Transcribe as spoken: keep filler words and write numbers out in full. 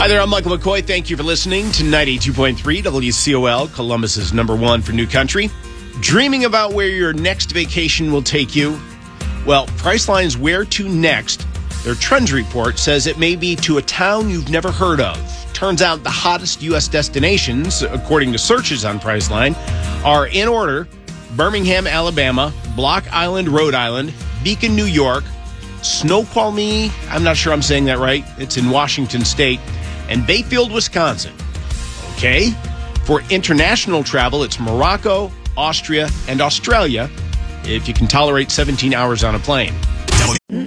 Hi there, I'm Michael McCoy. Thank you for listening to ninety-two point three W C O L, Columbus's number one for New Country. Dreaming about where your next vacation will take you? Well, Priceline's Where To Next, their trends report says it may be to a town you've never heard of. Turns out the hottest U S destinations, according to searches on Priceline, are in order: Birmingham, Alabama; Block Island, Rhode Island; Beacon, New York; Snoqualmie, I'm not sure I'm saying that right, it's in Washington State; and Bayfield, Wisconsin. Okay. For international travel, it's Morocco, Austria, and Australia, if you can tolerate seventeen hours on a plane.